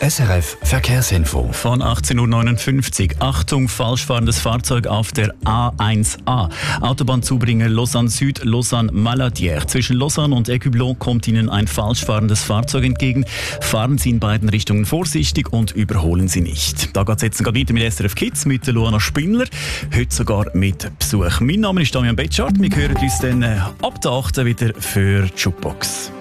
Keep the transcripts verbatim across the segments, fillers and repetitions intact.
S R F Verkehrsinfo. Von achtzehn Uhr neunundfünfzig. Achtung, falsch fahrendes Fahrzeug auf der A eins A. Autobahnzubringer Lausanne Süd, Lausanne Maladière. Zwischen Lausanne und Écublon kommt Ihnen ein falsch fahrendes Fahrzeug entgegen. Fahren Sie in beiden Richtungen vorsichtig und überholen Sie nicht. Da geht es jetzt weiter mit S R F Kids, mit der Luana Spindler. Heute sogar mit Besuch. Mein Name ist Damian Betschart. Wir hören uns dann ab der achten wieder für die Jukebox.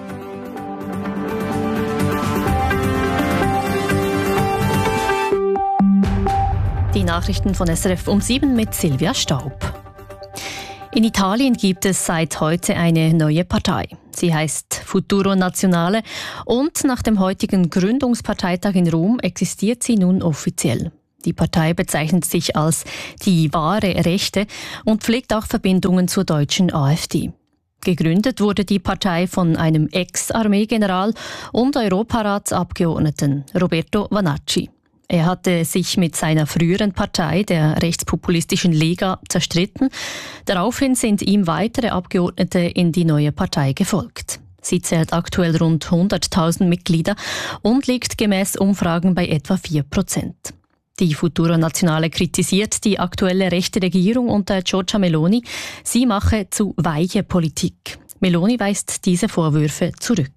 Die Nachrichten von S R F um sieben mit Silvia Staub. In Italien gibt es seit heute eine neue Partei. Sie heißt Futuro Nazionale und nach dem heutigen Gründungsparteitag in Rom existiert sie nun offiziell. Die Partei bezeichnet sich als die wahre Rechte und pflegt auch Verbindungen zur deutschen AfD. Gegründet wurde die Partei von einem Ex-Armeegeneral und Europaratsabgeordneten Roberto Vanacci. Er hatte sich mit seiner früheren Partei, der rechtspopulistischen Lega, zerstritten. Daraufhin sind ihm weitere Abgeordnete in die neue Partei gefolgt. Sie zählt aktuell rund hunderttausend Mitglieder und liegt gemäß Umfragen bei etwa vier Prozent. Die Futuro Nazionale kritisiert die aktuelle rechte Regierung unter Giorgia Meloni. Sie mache zu weiche Politik. Meloni weist diese Vorwürfe zurück.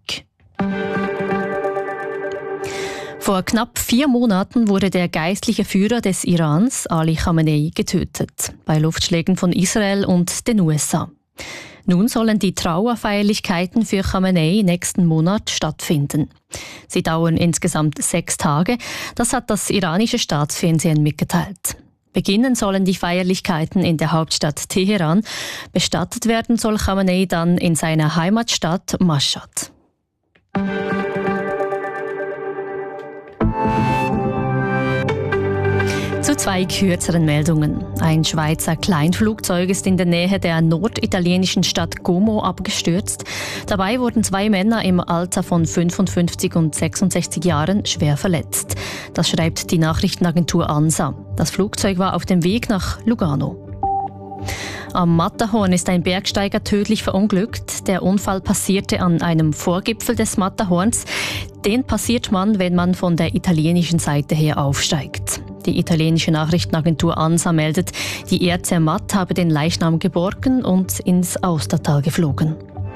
Vor knapp vier Monaten wurde der geistliche Führer des Irans, Ali Khamenei, getötet, bei Luftschlägen von Israel und den U S A. Nun sollen die Trauerfeierlichkeiten für Khamenei nächsten Monat stattfinden. Sie dauern insgesamt sechs Tage, das hat das iranische Staatsfernsehen mitgeteilt. Beginnen sollen die Feierlichkeiten in der Hauptstadt Teheran. Bestattet werden soll Khamenei dann in seiner Heimatstadt Mashhad. Zu zwei kürzeren Meldungen. Ein Schweizer Kleinflugzeug ist in der Nähe der norditalienischen Stadt Como abgestürzt. Dabei wurden zwei Männer im Alter von fünfundfünfzig und sechsundsechzig Jahren schwer verletzt. Das schreibt die Nachrichtenagentur ANSA. Das Flugzeug war auf dem Weg nach Lugano. Am Matterhorn ist ein Bergsteiger tödlich verunglückt. Der Unfall passierte an einem Vorgipfel des Matterhorns. Den passiert man, wenn man von der italienischen Seite her aufsteigt. Die italienische Nachrichtenagentur ANSA meldet, die R C Matt habe den Leichnam geborgen und ins Austertal geflogen.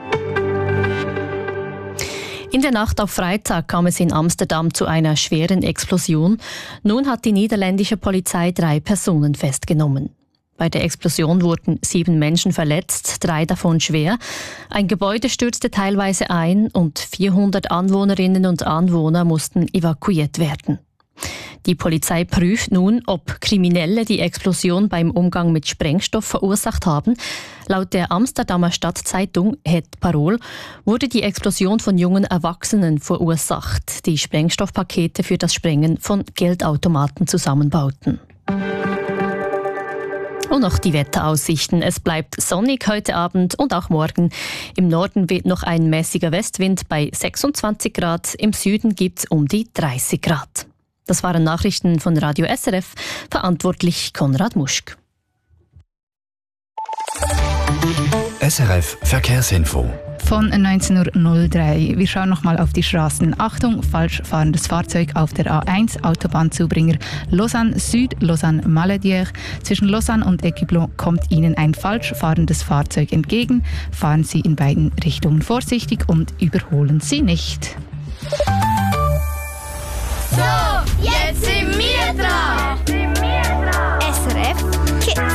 In der Nacht auf Freitag kam es in Amsterdam zu einer schweren Explosion. Nun hat die niederländische Polizei drei Personen festgenommen. Bei der Explosion wurden sieben Menschen verletzt, drei davon schwer. Ein Gebäude stürzte teilweise ein und vierhundert Anwohnerinnen und Anwohner mussten evakuiert werden. Die Polizei prüft nun, ob Kriminelle die Explosion beim Umgang mit Sprengstoff verursacht haben. Laut der Amsterdamer Stadtzeitung Het Parool wurde die Explosion von jungen Erwachsenen verursacht, die Sprengstoffpakete für das Sprengen von Geldautomaten zusammenbauten. Und noch die Wetteraussichten. Es bleibt sonnig heute Abend und auch morgen. Im Norden weht noch ein mäßiger Westwind bei sechsundzwanzig Grad. Im Süden gibt es um die dreißig Grad. Das waren Nachrichten von Radio S R F. Verantwortlich Konrad Muschk. S R F Verkehrsinfo. Von neunzehn Uhr null drei. Wir schauen nochmal auf die Straßen. Achtung, falsch fahrendes Fahrzeug auf der A eins, Autobahnzubringer Lausanne Süd, Lausanne Maladière. Zwischen Lausanne und Écublon kommt Ihnen ein falsch fahrendes Fahrzeug entgegen. Fahren Sie in beiden Richtungen vorsichtig und überholen Sie nicht. So, jetzt sind wir dran. S R F Kids.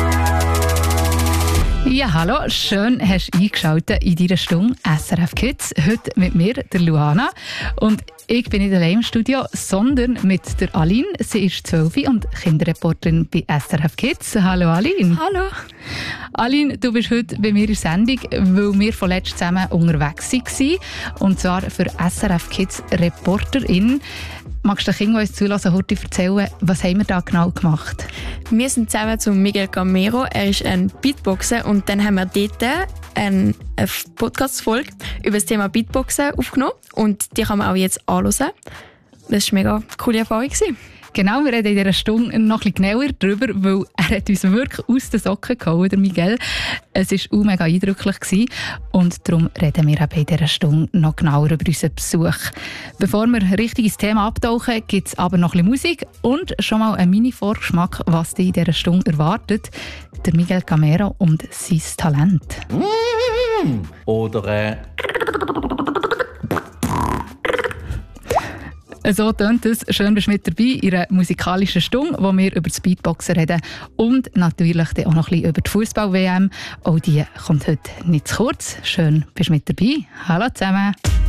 Ja, hallo, schön hast du eingeschaltet in deiner Stunde S R F Kids. Heute mit mir, der Luana. Und ich bin nicht allein im Studio, sondern mit der Aline. Sie ist zwölf und Kinderreporterin bei S R F Kids. Hallo Aline. Hallo. Aline, du bist heute bei mir in der Sendung, weil wir vorletzt zusammen unterwegs waren. Und zwar für S R F Kids Reporterin. Magst du den Kindern, die uns zulassen, heute erzählen, was haben wir da genau gemacht? Wir sind zusammen zu Miguel Gamero. Er ist ein Beatboxer und dann haben wir dort eine Podcast-Folge über das Thema Beatboxen aufgenommen und die kann man auch jetzt anhören. Das war eine mega coole Erfahrung. Genau, wir reden in dieser Stunde noch ein bisschen genauer darüber, weil er hat uns wirklich aus den Socken gehauen, der Miguel. Es war auch mega eindrücklich gewesen. Und darum reden wir eben in dieser Stunde noch genauer über unseren Besuch. Bevor wir richtig ins Thema abtauchen, gibt es aber noch ein bisschen Musik und schon mal einen Mini-Vorgeschmack, was dich in dieser Stunde erwartet. Der Miguel Camero und sein Talent. Mm, oder äh So tönt es. Schön, bist du mit dabei in einer musikalischen Stunde, wo wir über das Beatboxen reden und natürlich auch noch ein bisschen über die Fußball-W M. Auch die kommt heute nicht zu kurz. Schön, bist du mit dabei. Hallo zusammen.